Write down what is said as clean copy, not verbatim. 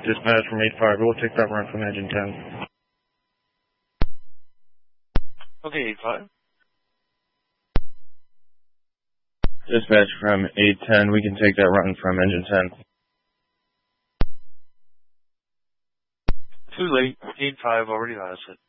Dispatch from 8-5, we'll take that run from engine 10. Okay, 8-5. Dispatch from 810, we can take that run from engine 10. Too late. 8-5 already has it.